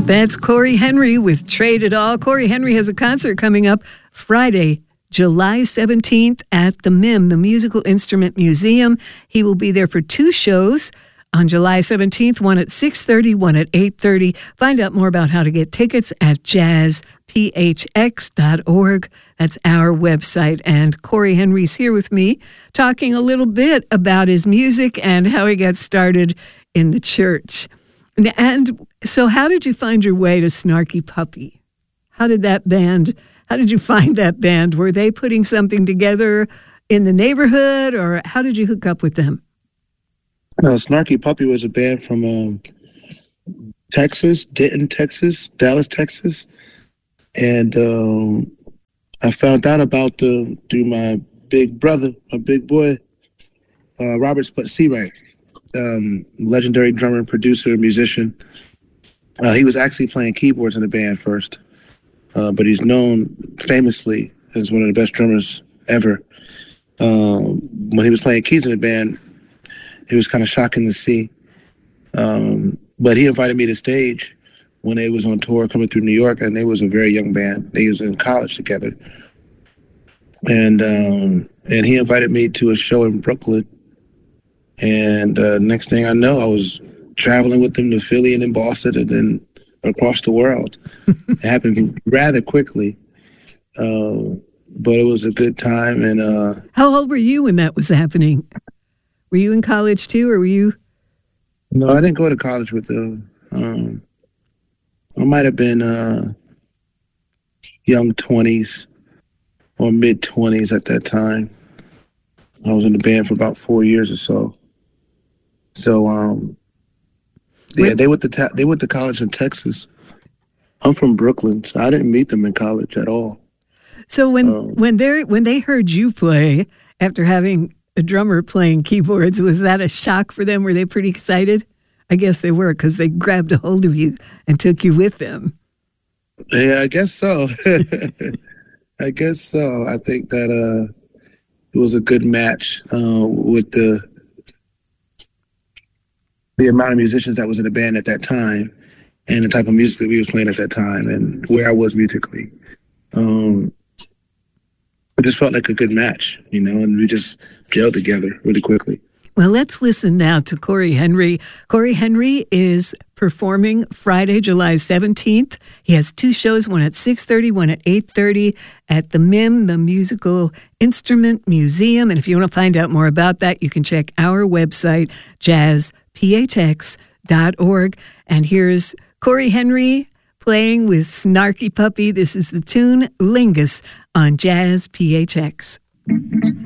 That's Corey Henry with Trade It All. Corey Henry has a concert coming up Friday, July 17th at the MIM, the Musical Instrument Museum. He will be there for 2 shows on July 17th, one at 6:30, one at 8:30. Find out more about how to get tickets at jazzphx.org. That's our website. And Corey Henry's here with me talking a little bit about his music and how he got started in the church. And so how did you find your way to Snarky Puppy? How did you find that band? Were they putting something together in the neighborhood, or how did you hook up with them? Snarky Puppy was a band from Texas, Denton, Texas, Dallas, Texas. And I found out about them through my big brother, my big boy, Robert Seawright, legendary drummer, producer, musician. He was actually playing keyboards in the band first, but he's known famously as one of the best drummers ever. When he was playing keys in the band, it was kind of shocking to see. But he invited me to stage when they was on tour coming through New York, and they was a very young band. They was in college together. And he invited me to a show in Brooklyn. And next thing I know, I was traveling with them to Philly and then Boston and then across the world. It happened rather quickly. But it was a good time. And how old were you when that was happening? Were you in college too, or were you? No, I didn't go to college with them. I might have been young 20s or mid 20s at that time. I was in the band for about 4 years or so. So, they went to college in Texas. I'm from Brooklyn, so I didn't meet them in college at all. So when they heard you play after having a drummer playing keyboards, was that a shock for them? Were they pretty excited? I guess they were, because they grabbed a hold of you and took you with them. Yeah, I guess so. I guess so. I think that it was a good match with the amount of musicians that was in the band at that time and the type of music that we was playing at that time and where I was musically. It just felt like a good match, and we just gelled together really quickly. Well, let's listen now to Corey Henry. Corey Henry is performing Friday, July 17th. He has 2 shows, one at 6:30, one at 8:30 at the MIM, the Musical Instrument Museum. And if you want to find out more about that, you can check our website, jazzphx.org. And here's Corey Henry playing with Snarky Puppy. This is the tune Lingus on Jazz PHX.